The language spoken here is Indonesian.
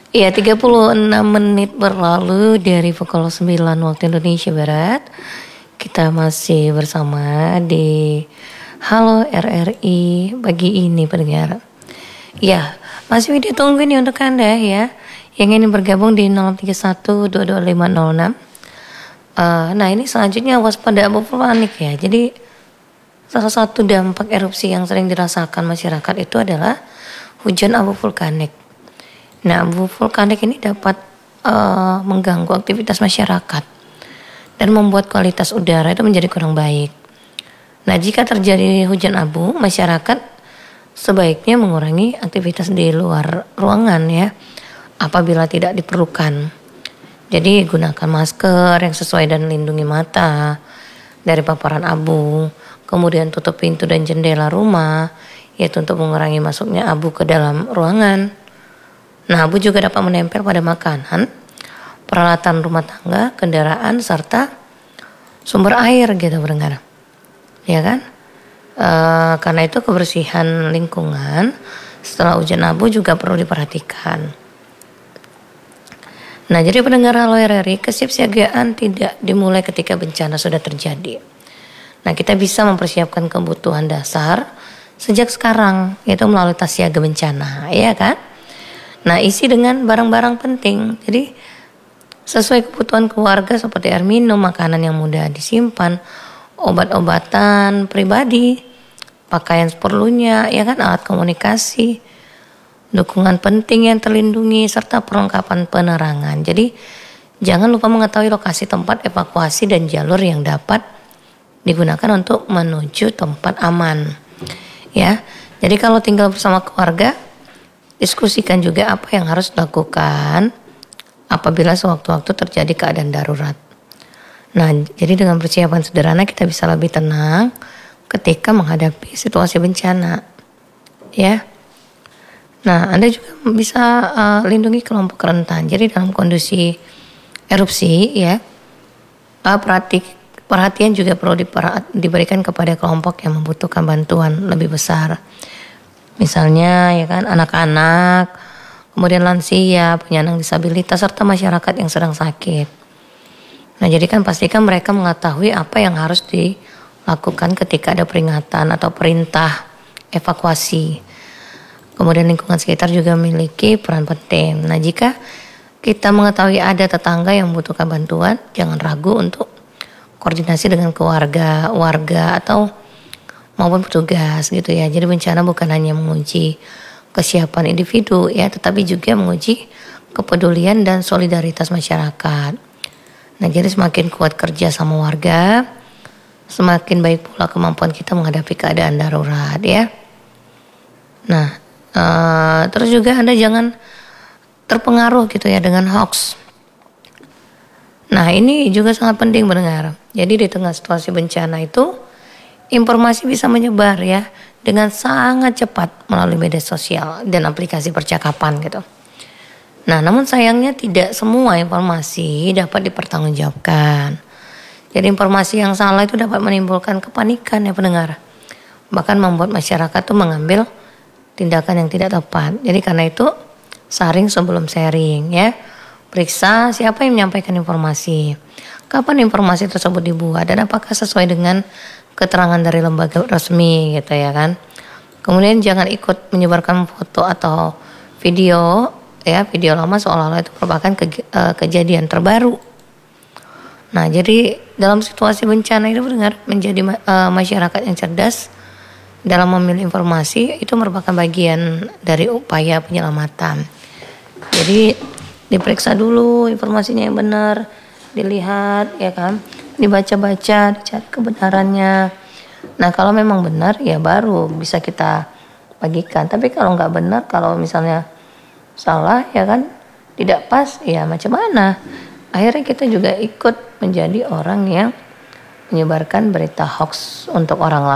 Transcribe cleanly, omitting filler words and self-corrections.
Iya, 36 menit berlalu dari pukul 9 waktu Indonesia Barat. Kita masih bersama di Halo RRI pagi ini pendengar. Ya, masih ditunggu nih untuk Anda ya yang ingin bergabung di 03122506. Nah, ini selanjutnya waspada abu vulkanik ya. Jadi salah satu dampak erupsi yang sering dirasakan masyarakat itu adalah hujan abu vulkanik. Nah, abu vulkanik ini dapat mengganggu aktivitas masyarakat dan membuat kualitas udara itu menjadi kurang baik. Nah, jika terjadi hujan abu, masyarakat sebaiknya mengurangi aktivitas di luar ruangan ya, apabila tidak diperlukan. Jadi gunakan masker yang sesuai dan lindungi mata dari paparan abu. Kemudian tutup pintu dan jendela rumah, yaitu untuk mengurangi masuknya abu ke dalam ruangan. Nah, abu juga dapat menempel pada makanan, peralatan rumah tangga, kendaraan, serta sumber air gitu pendengar. Ya kan? Karena itu kebersihan lingkungan setelah hujan abu juga perlu diperhatikan. Nah, jadi pendengar Halo RRI, kesiapsiagaan tidak dimulai ketika bencana sudah terjadi. Nah, kita bisa mempersiapkan kebutuhan dasar sejak sekarang, yaitu melalui tas siaga bencana, ya kan? Nah, isi dengan barang-barang penting. Jadi sesuai kebutuhan keluarga seperti air minum, makanan yang mudah disimpan, obat-obatan pribadi, pakaian seperlunya, ya kan, alat komunikasi, dukungan penting yang terlindungi, serta perlengkapan penerangan. Jadi jangan lupa mengetahui lokasi tempat evakuasi dan jalur yang dapat digunakan untuk menuju tempat aman. Ya, jadi kalau tinggal bersama keluarga, diskusikan juga apa yang harus dilakukan apabila sewaktu-waktu terjadi keadaan darurat. Nah, jadi dengan persiapan sederhana kita bisa lebih tenang ketika menghadapi situasi bencana. Ya. Nah, Anda juga bisa lindungi kelompok rentan. Jadi dalam kondisi erupsi ya, perhatian juga perlu diberikan kepada kelompok yang membutuhkan bantuan lebih besar. Misalnya ya kan, anak-anak, kemudian lansia, penyandang disabilitas, serta masyarakat yang sedang sakit. Nah, jadi kan pastikan mereka mengetahui apa yang harus dilakukan ketika ada peringatan atau perintah evakuasi. Kemudian lingkungan sekitar juga memiliki peran penting. Nah, jika kita mengetahui ada tetangga yang membutuhkan bantuan, jangan ragu untuk koordinasi dengan keluarga, warga, atau maupun petugas gitu ya. Jadi bencana bukan hanya menguji kesiapan individu ya, tetapi juga menguji kepedulian dan solidaritas masyarakat. Nah, jadi semakin kuat kerja sama warga, semakin baik pula kemampuan kita menghadapi keadaan darurat ya. Nah, terus juga Anda jangan terpengaruh gitu ya dengan hoax. Nah, ini juga sangat penting mendengar. Jadi di tengah situasi bencana itu informasi bisa menyebar ya dengan sangat cepat melalui media sosial dan aplikasi percakapan gitu. Nah, namun sayangnya tidak semua informasi dapat dipertanggungjawabkan. Jadi informasi yang salah itu dapat menimbulkan kepanikan ya pendengar. Bahkan membuat masyarakat tuh mengambil tindakan yang tidak tepat. Jadi karena itu saring sebelum sharing ya. Periksa siapa yang menyampaikan informasi. Kapan informasi tersebut dibuat dan apakah sesuai dengan keterangan dari lembaga resmi gitu ya kan. Kemudian jangan ikut menyebarkan foto atau video lama seolah-olah itu merupakan kejadian terbaru. Nah, jadi dalam situasi bencana itu benar menjadi masyarakat yang cerdas dalam memilih informasi itu merupakan bagian dari upaya penyelamatan. Jadi diperiksa dulu informasinya yang benar, dilihat ya kan, dibaca-baca, dicari kebenarannya. Nah, kalau memang benar ya baru bisa kita bagikan. Tapi kalau nggak benar, kalau misalnya salah ya kan, tidak pas ya macam mana? Akhirnya kita juga ikut menjadi orang yang menyebarkan berita hoax untuk orang lain.